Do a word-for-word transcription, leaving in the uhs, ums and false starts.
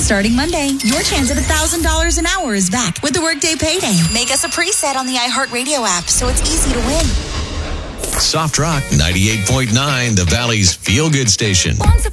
Starting Monday, your chance at one thousand dollars an hour is back with the Workday Payday. Make us a preset on the iHeartRadio app so it's easy to win. Soft Rock ninety-eight point nine, the Valley's feel-good station.